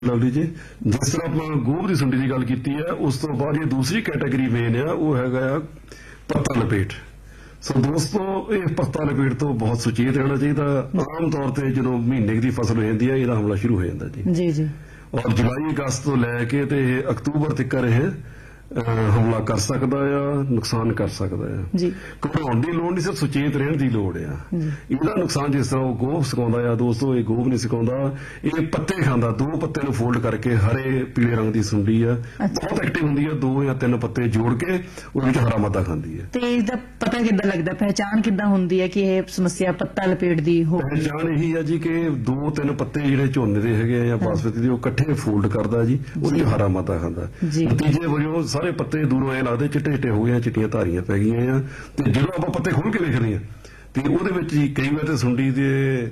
Lovely ਜੀ, ਜਿਸ ਤਰ੍ਹਾਂ ਆਪਾਂ ਗੋਭ ਦੀ ਸੁੰਡੀ ਦੀ ਗੱਲ ਕੀਤੀ ਹੈ, ਉਸ ਤੋਂ ਬਾਅਦ ਇਹ ਦੂਸਰੀ ਕੈਟਾਗਰੀ ਮੇਨ ਆ, ਉਹ ਹੈਗਾ ਆ ਪੱਤਾ ਲਪੇਟ। ਸੋ ਦੋਸਤੋ, ਇਹ ਪੱਤਾ ਲਪੇਟ ਤੋਂ ਬਹੁਤ ਸੁਚੇਤ ਰਹਿਣਾ ਚਾਹੀਦਾ। ਆਮ ਤੌਰ ਤੇ ਜਦੋਂ ਮਹੀਨੇ ਦੀ ਫਸਲ ਹੋ ਜਾਂਦੀ ਹੈ, ਇਹਦਾ ਹਮਲਾ ਸ਼ੁਰੂ ਹੋ ਜਾਂਦਾ ਜੀ ਜੀ। ਔਰ ਜੁਲਾਈ ਅਗਸਤ ਤੋਂ ਲੈ ਕੇ ਤੇ ਅਕਤੂਬਰ ਤੱਕ ਇਹ ਹਮਲਾ ਕਰ ਸਕਦਾ ਆ, ਨੁਕਸਾਨ ਕਰ ਸਕਦਾ ਆ ਜੀ। ਘਬਰਾਉਣ ਦੀ ਲੋੜ ਨਹੀਂ, ਸਿਰਫ ਸੁਚੇਤ ਰਹਿਣ ਦੀ ਲੋੜ ਆ। ਇਹਦਾ ਨੁਕਸਾਨ ਜਿਸ ਤਰ੍ਹਾਂ ਉਹ ਗੋਭ ਸਿਕਾਉਂਦਾ ਆ ਦੋਸਤੋ, ਇਹ ਗੋਭ ਨਹੀਂ ਸਿਕਾਉਂਦਾ, ਇਹ ਪੱਤੇ ਖਾਂਦਾ। 2 ਪੱਤੇ ਨੂੰ ਫੋਲਡ ਕਰਕੇ ਹਰੇ ਪੀਲੇ ਰੰਗ ਦੀ ਸੁੰਡੀ ਆ, ਬਹੁਤ ਐਕਟਿਵ ਹੁੰਦੀ ਆ। 2 ਜਾਂ 3 ਪੱਤੇ ਜੋੜ ਕੇ ਉਹਦੇ ਵਿੱਚ ਹਰਾ ਮਾਦਾ ਖਾਂਦੀ ਹੈ। ਤੇ ਇਹਦਾ ਪਤਾ ਕਿੱਦਾਂ ਲੱਗਦਾ, ਪਹਿਚਾਣ ਕਿੱਦਾਂ ਹੁੰਦੀ ਹੈ ਕਿ ਇਹ ਸਮੱਸਿਆ ਪੱਤਾ ਲਪੇਟ ਦੀ ਹੋ? ਪਹਿਚਾਣ ਇਹੀ ਆ ਜੀ ਕਿ 2-3 ਪੱਤੇ ਜਿਹੜੇ ਝੋਨੇ ਦੇ ਹੈਗੇ ਆ ਜਾਂ ਬਾਸਮਤੀ ਦੇ, ਉਹ ਇਕੱਠੇ ਫੋਲਡ ਕਰਦਾ ਜੀ, ਉਹਦੇ ਵਿੱਚ ਹਰਾ ਮਾਦਾ ਖਾਂਦਾ। ਨਤੀਜੇ ਵਜੋਂ ਸਾਰੇ ਪੱਤੇ ਦੂਰੋਂ ਐ ਲੱਗਦੇ ਚਿੱਟੇ ਚਿੱਟੇ ਹੋ ਗਏ ਆ, ਚਿੱਟੀਆਂ ਧਾਰੀਆਂ ਪੈ ਗਈਆਂ ਆ। ਤੇ ਜਦੋਂ ਆਪਾਂ ਪੱਤੇ ਖੋਲ ਕੇ ਵੇਖਦੇ ਆ ਤੇ ਉਹਦੇ ਵਿੱਚ ਜੀ ਕਈ ਵਾਰ ਤੇ ਸੁੰਡੀ ਦੇ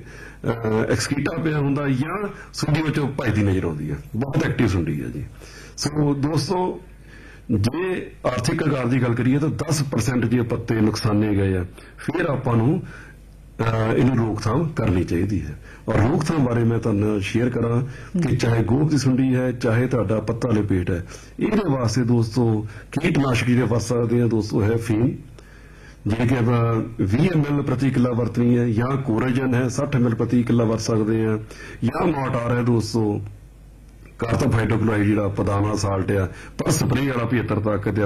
ਐਕਸਕੀਟਾ ਪਿਆ ਹੁੰਦਾ, ਜਾਂ ਸੁੰਡੀ ਵਿੱਚੋਂ ਭੱਜਦੀ ਨਜ਼ਰ ਆਉਂਦੀ ਆ। ਬਹੁਤ ਐਕਟਿਵ ਸੁੰਡੀ ਆ ਜੀ। ਸੋ ਦੋਸਤੋ, ਜੇ ਆਰਥਿਕ ਆਕਾਰ ਦੀ ਗੱਲ ਕਰੀਏ ਤਾਂ 10% ਜੇ ਪੱਤੇ ਨੁਕਸਾਨੇ ਗਏ ਆ, ਫਿਰ ਆਪਾਂ ਨੂੰ ਇਹਨੂੰ ਰੋਕਥਾਮ ਕਰਨੀ ਚਾਹੀਦੀ ਹੈ। ਔਰ ਰੋਕਥਾਮ ਬਾਰੇ ਮੈਂ ਤੁਹਾਨੂੰ ਸ਼ੇਅਰ ਕਰਾਂ ਕਿ ਚਾਹੇ ਗੋਭ ਦੀ ਸੁੰਡੀ ਹੈ, ਚਾਹੇ ਤੁਹਾਡਾ ਪੱਤਾ ਲਪੇਟ ਹੈ, ਇਹਦੇ ਵਾਸਤੇ ਦੋਸਤੋ ਕੀਟਨਾਸ਼ਕ ਜਿਹੜੇ ਵਰਤ ਸਕਦੇ ਆ ਦੋਸਤੋ ਹੈ ਫੀਮ, ਜਿਹੜੇ ਕਿ ਆਪਾਂ 20 ml ਪ੍ਰਤੀ ਕਿੱਲਾ ਵਰਤਣੀ ਹੈ, ਜਾਂ ਕੋਰਾਜਨ ਹੈ 60 ml ਪ੍ਰਤੀ ਕਿੱਲਾ ਵਰਤ ਸਕਦੇ ਆ, ਜਾਂ ਮੋਟਾਰ ਹੈ ਦੋਸਤੋ ਕਾਰਬੋਹਾਈਡ੍ਰੋਕਲੋਰਾਈਡ ਜਿਹੜਾ ਪਦਾਨਾ ਸਾਲਟ ਆ, ਪਰ ਸਪਰੇਅ ਵਾਲਾ 75 ਤਾਕਤ ਆ,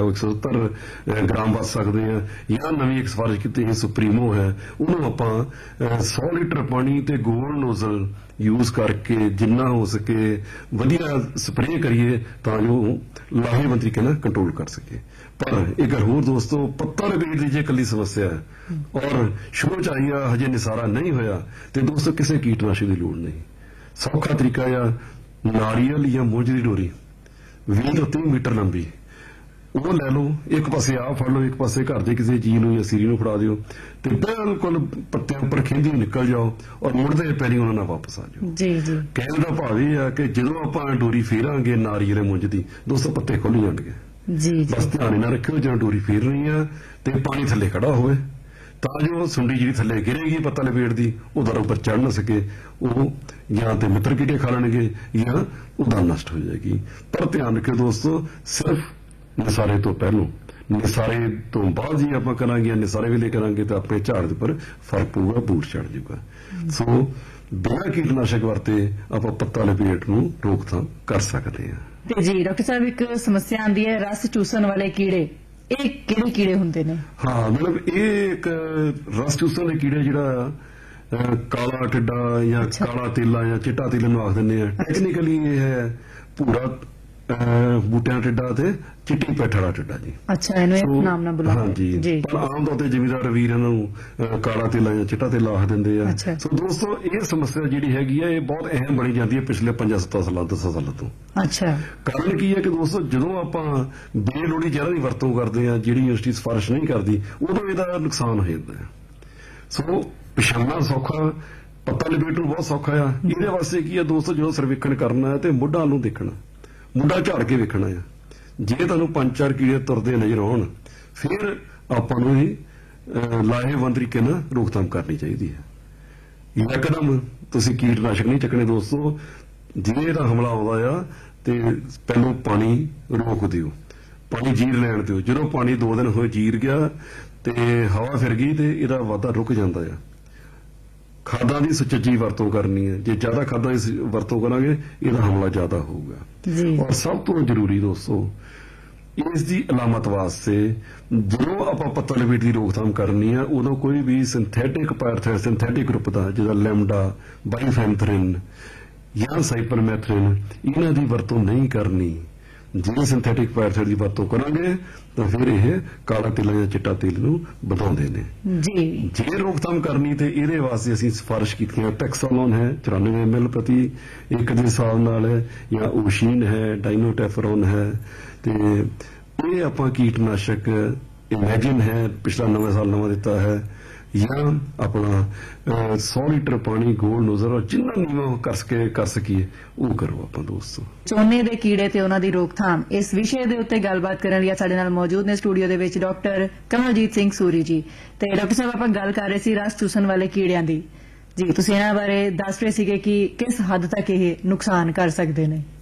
170 ਗ੍ਰਾਮ ਵਰਤ ਸਕਦੇ ਆ। ਜਾਂ ਨਵੀਂ ਇੱਕ ਸਿਫਾਰਿਸ਼ ਕੀਤੀ ਹੈ ਸੁਪਰੀਮੋ ਹੈ, ਉਹਨੂੰ ਆਪਾਂ 100 ਲੀਟਰ ਪਾਣੀ ਤੇ ਗੋਲ ਨੋਜ਼ਲ ਯੂਜ਼ ਕਰਕੇ ਜਿੰਨਾ ਹੋ ਸਕੇ ਵਧੀਆ ਸਪਰੇਅ ਕਰੀਏ ਤਾਂ ਜੋ ਲਾਹੇਵੰਦ ਤਰੀਕੇ ਨਾਲ ਕੰਟਰੋਲ ਕਰ ਸਕੇ। ਪਰ ਇੱਕ ਗੱਲ ਹੋਰ ਦੋਸਤੋ, ਪੱਤਾ ਲਪੇਟ ਦੀ ਜੇ ਇਕੱਲੀ ਸਮੱਸਿਆ ਹੈ ਔਰ ਸ਼ੁਰੂ ਚ ਆਈ ਆ, ਹਜੇ ਨਿਸਾਰਾ ਨਹੀਂ ਹੋਇਆ, ਤੇ ਦੋਸਤੋ ਕਿਸੇ ਕੀਟਨਾਸ਼ਕ ਦੀ ਲੋੜ ਨਹੀਂ। ਸੌਖਾ ਤਰੀਕਾ ਆ ਨਾਰੀਅਲ ਜਾਂ ਮੁੱਝ ਦੀ ਡੋਰੀ 20 ਤੋਂ 30 ਮੀਟਰ ਲੰਬੀ, ਉਹ ਲੈ ਲਓ, ਇੱਕ ਪਾਸੇ ਆਪ ਫੜ ਲਓ, ਇੱਕ ਪਾਸੇ ਘਰ ਦੇ ਕਿਸੇ ਚੀਜ਼ ਨੂੰ ਜਾਂ ਸੀਰੀ ਨੂੰ ਫੜਾ ਦਿਓ, ਤੇ ਬਿਲਕੁਲ ਪੱਤਿਆਂ ਉੱਪਰ ਖਿੰਦੀ ਨਿਕਲ ਜਾਓ ਔਰ ਮੁੜਦੇ ਪੈਰੀ ਉਹਨਾਂ ਨਾਲ ਵਾਪਸ ਆ ਜਾਓ ਜੀ ਜੀ। ਕਹਿਣ ਦਾ ਭਾਵ ਇਹ ਆ ਕਿ ਜਦੋਂ ਆਪਾਂ ਡੋਰੀ ਫੇਰਾਂਗੇ ਨਾਰੀਅਲ ਮੁੱਝ ਦੀ, ਦੋਸਤੋ ਪੱਤੇ ਖੁੱਲ ਜਾਣਗੇ ਜੀ। ਬਸ ਧਿਆਨ ਨਾਲ ਰੱਖਿਓ, ਜਦੋਂ ਡੋਰੀ ਫੇਰਨੀ ਆ ਤੇ ਪਾਣੀ ਥੱਲੇ ਖੜਾ ਹੋਵੇ, ਤਾਂ ਜੋ ਸੁੰਡੀ ਜਿਹੜੀ ਥੱਲੇ ਗਿਰੇਗੀ ਪੱਤਾ ਲਪੇਟ ਦੀ, ਉਹਦਾ ਉੱਪਰ ਚੜ੍ਹ ਨਾ ਸਕੇ, ਉਹ ਜਾਂ ਤੇ ਮਿੱਤਰ ਕੀੜੇ ਖਾ ਲੈਣਗੇ ਜਾਂ ਉਹਦਾ ਨਸ਼ਟ ਹੋ ਜਾਏਗੀ। ਪਰ ਧਿਆਨ ਰੱਖਿਓ ਦੋਸਤੋ, ਸਿਰਫ ਨਿਸਾਰੇ ਤੋਂ ਪਹਿਲੋਂ, ਨਿਸਾਰੇ ਤੋਂ ਬਾਅਦ ਜੀ ਆਪਾਂ ਕਰਾਂਗੇ, ਨਿਸਾਰੇ ਵੇਲੇ ਕਰਾਂਗੇ ਤਾਂ ਆਪਣੇ ਝਾੜ ਦੇ ਉੱਪਰ ਫਰਕ ਪਊਗਾ, ਬੂਟ ਚੜ ਜਾਊਗਾ। ਸੋ ਬਿਨਾਂ ਕੀਟਨਾਸ਼ਕ ਵਰਤੇ ਆਪਾਂ ਪੱਤਾ ਲਪੇਟ ਨੂੰ ਰੋਕਥਾਮ ਕਰ ਸਕਦੇ ਹਾਂ। ਤੇ ਜੀ ਡਾਕਟਰ ਸਾਹਿਬ, ਇੱਕ ਸਮੱਸਿਆ ਆਉਂਦੀ ਹੈ ਰਸ ਚੂਸਣ ਵਾਲੇ ਕੀੜੇ, ਇਹ ਕਿਹੜੇ ਕੀੜੇ ਹੁੰਦੇ ਨੇ? ਹਾਂ, ਮਤਲਬ ਇਹ ਇੱਕ ਰਸ ਚੂਸਣ ਦੇ ਕੀੜੇ ਜਿਹੜਾ ਕਾਲਾ ਟਿੱਡਾ ਜਾਂ ਕਾਲਾ ਤੇਲਾ ਜਾਂ ਚਿੱਟਾ ਤੇਲਾ ਨੂੰ ਆਖ ਦਿੰਦੇ ਆ। ਟੈਕਨੀਕਲੀ ਇਹ ਹੈ ਭੂਰਾ ਬੂਟਿਆਂ ਟਿੱਡਾ ਤੇ ਚਿੱਟੀ ਪੈਠ ਵਾਲਾ ਟਿੱਡਾ ਜੀ। ਅੱਛਾ, ਇਹਨੂੰ ਇਹ ਨਾਮ ਨਾਲ ਬੁਲਾਉਂਦੇ ਜੀ। ਪਰ ਆਮ ਤੌਰ ਤੇ ਜ਼ਿਮੀਦਾਰ ਵੀਰ ਇਹਨਾਂ ਨੂੰ ਕਾਲਾ ਤੇਲਾ ਜਾਂ ਚਿੱਟਾ ਤੇਲਾ ਆਖ ਦਿੰਦੇ ਆ। ਸੋ ਦੋਸਤੋ, ਇਹ ਸਮੱਸਿਆ ਜਿਹੜੀ ਹੈਗੀ ਆ, ਇਹ ਬਹੁਤ ਅਹਿਮ ਬਣੀ ਜਾਂਦੀ ਹੈ ਪਿਛਲੇ 5-7 ਸਾਲਾਂ 10 ਸਾਲਾਂ ਤੋਂ। ਅੱਛਾ, ਕਾਰਨ ਕੀ ਹੈ ਕਿ ਦੋਸਤੋ, ਜਦੋਂ ਆਪਾਂ ਬੇਲੋੜੀ ਜ਼ਹਿਰਾਂ ਦੀ ਵਰਤੋਂ ਕਰਦੇ ਆ, ਜਿਹੜੀ ਯੂਨੀਵਰਸਿਟੀ ਸਿਫਾਰਿਸ਼ ਨਹੀਂ ਕਰਦੀ, ਉਦੋਂ ਇਹਦਾ ਨੁਕਸਾਨ ਹੋ ਜਾਂਦਾ ਹੈ। ਸੋ ਪਛਾਣਨਾ ਸੌਖਾ, ਪੱਤਾ ਲਪੇਟ ਨੂੰ ਬਹੁਤ ਸੌਖਾ ਆ। ਇਹਦੇ ਵਾਸਤੇ ਕੀ ਆ ਦੋਸਤੋ, ਜਦੋਂ ਸਰਵੇਖਣ ਕਰਨਾ ਹੈ ਤੇ ਮੁੱਢਾਂ ਨੂੰ ਦੇਖਣਾ, ਮੁੱਢਾ ਝਾੜ ਕੇ ਵੇਖਣਾ ਆ। ਜੇ ਤੁਹਾਨੂੰ 5-4 ਕੀੜੇ ਤੁਰਦੇ ਨਜ਼ਰ ਆਉਣ, ਫਿਰ ਆਪਾਂ ਨੂੰ ਇਹ ਲਾਹੇਵੰਦ ਤਰੀਕੇ ਨਾਲ ਰੋਕਥਾਮ ਕਰਨੀ ਚਾਹੀਦੀ ਹੈ। ਇੱਕਦਮ ਤੁਸੀਂ ਕੀਟਨਾਸ਼ਕ ਨਹੀਂ ਚੱਕਣੇ ਦੋਸਤੋ। ਜੇ ਇਹਦਾ ਹਮਲਾ ਆਉਂਦਾ ਆ ਤੇ ਪਹਿਲੋਂ ਪਾਣੀ ਰੋਕ ਦਿਓ, ਪਾਣੀ ਜੀਰ ਲੈਣ ਦਿਓ। ਜਦੋਂ ਪਾਣੀ 2 ਦਿਨ ਹੋਏ ਜੀਰ ਗਿਆ ਤੇ ਹਵਾ ਫਿਰ ਗਈ ਤੇ ਇਹਦਾ ਵਾਧਾ ਰੁਕ ਜਾਂਦਾ ਆ। ਖਾਦਾਂ ਦੀ ਸੁਚੱਜੀ ਵਰਤੋਂ ਕਰਨੀ ਹੈ। ਜੇ ਜ਼ਿਆਦਾ ਖਾਦਾਂ ਦੀ ਵਰਤੋਂ ਕਰਾਂਗੇ, ਇਹਦਾ ਹਮਲਾ ਜ਼ਿਆਦਾ ਹੋਊਗਾ। ਔਰ ਸਭ ਤੋਂ ਜ਼ਰੂਰੀ ਦੋਸਤੋ, ਇਸ ਦੀ ਅਲਾਮਤ ਵਾਸਤੇ ਜਦੋਂ ਆਪਾਂ ਪੱਤਾ ਲਪੇਟ ਦੀ ਰੋਕਥਾਮ ਕਰਨੀ ਆ, ਉਦੋਂ ਕੋਈ ਵੀ ਸਿੰਥੈਟਿਕ ਪਾਇਰਥਾਇਡ ਸਿੰਥੈਟਿਕ ਗਰੁੱਪ ਦਾ, ਜਿਹਦਾ ਲੈਮਡਾ, ਬਾਈਫੈਂਥਰਿਨ ਜਾਂ ਸਾਈਪਰਮੈਥਰਿਨ, ਇਹਨਾਂ ਦੀ ਵਰਤੋਂ ਨਹੀਂ ਕਰਨੀ। ਜੇ ਸਿੰਥੈਟਿਕ ਪਾਇਰਥਾਇਡ ਦੀ ਵਰਤੋਂ ਕਰਾਂਗੇ ਤਾਂ ਫਿਰ ਇਹ ਕਾਲਾ ਤੇਲ ਜਾਂ ਚਿੱਟਾ ਤੇਲ ਨੂੰ ਵਧਾਉਂਦੇ ਨੇ ਜੀ। ਜੇ ਰੋਕਥਾਮ ਕਰਨੀ ਤੇ ਇਹਦੇ ਵਾਸਤੇ ਅਸੀਂ ਸਿਫਾਰਿਸ਼ ਕੀਤੀਆਂ, ਟੈਕਸਾਲੋਨ ਹੈ 94 ml ਪ੍ਰਤੀ 1 ਦੇ ਹਿਸਾਬ ਨਾਲ ਹੈ, ਜਾਂ ਓਸ਼ੀਨ ਹੈ, ਡਾਇਨੋਟੈਫਰੋਨ ਹੈ, ਤੇ ਇਹ ਆਪਾਂ ਕੀਟਨਾਸ਼ਕ ਇਮੈਜਿਨ ਹੈ, ਪਿਛਲਾ ਨਵਾਂ ਸਾਲ ਨਵਾਂ ਦਿੱਤਾ ਹੈ, ਜਾਂ ਆਪਣਾ 100 ਲੀਟਰ ਪਾਣੀ ਗੋਲ ਨੋਜ਼ਲ, ਔਰ ਜਿੰਨਾ ਨੀਵਾਂ ਕਰ ਸਕੀਏ ਉਹ ਕਰੋ ਆਪਾਂ ਦੋਸਤੋ। ਝੋਨੇ ਦੇ ਕੀੜੇ ਤੇ ਉਹਨਾਂ ਦੀ ਰੋਕਥਾਮ, ਇਸ ਵਿਸ਼ੇ ਦੇ ਉੱਤੇ ਗੱਲਬਾਤ ਕਰਨ ਲਈ ਸਾਡੇ ਨਾਲ ਮੌਜੂਦ ਨੇ ਸਟੂਡੀਓ ਦੇ ਵਿੱਚ ਡਾਕਟਰ ਕਮਲਜੀਤ ਸਿੰਘ ਸੂਰੀ ਜੀ। ਤੇ ਡਾਕਟਰ ਸਾਹਿਬ, ਆਪਾਂ ਗੱਲ ਕਰ ਰਹੇ ਸੀ ਰਸ ਚੂਸਣ ਵਾਲੇ ਕੀੜਿਆਂ ਦੀ। ਜੀ ਤੁਸੀਂ ਇਹਨਾਂ ਬਾਰੇ ਦੱਸ ਰਹੇ ਸੀਗੇ ਕਿ ਕਿਸ ਹੱਦ ਤੱਕ ਇਹ ਨੁਕਸਾਨ ਕਰ ਸਕਦੇ ਨੇ।